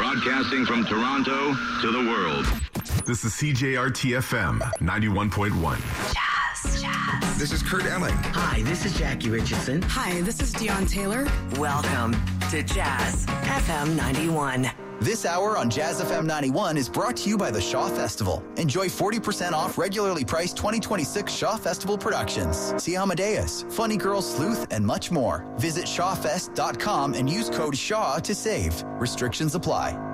Broadcasting from Toronto to the world. This is CJRT-FM 91.1. Jazz. This is Kurt Elling. Hi, this is Jackie Richardson. Hi, this is Dion Taylor. Welcome to Jazz FM 91. This hour on Jazz FM 91 is brought to you by the Shaw Festival. Enjoy 40% off regularly priced 2026 Shaw Festival productions. See Amadeus, Funny Girl Sleuth, and much more. Visit shawfest.com and use code SHAW to save. Restrictions apply.